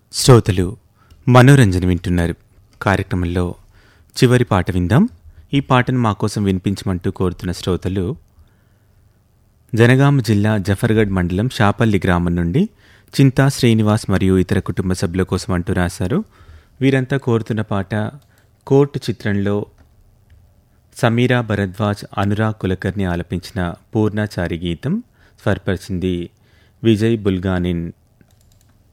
శ్రోతలు మనోరంజన వింటున్నారు. కార్యక్రమంలో చివరి పాట విందాం. ఈ పాటను మా కోసం వినిపించమంటూ కోరుతున్న శ్రోతలు జనగామ జిల్లా జఫర్గఢ్ మండలం షాపల్లి గ్రామం నుండి చింతా శ్రీనివాస్ మరియు ఇతర కుటుంబ సభ్యుల కోసం అంటూ రాశారు. వీరంతా కోరుతున్న పాట కోర్టు చిత్రంలో సమీరా భరద్వాజ్, అనురాగ్ కులకర్ణి ఆలపించిన పూర్ణాచారి గీతం. స్వరపరిచింది విజయ్ బుల్గానిన్.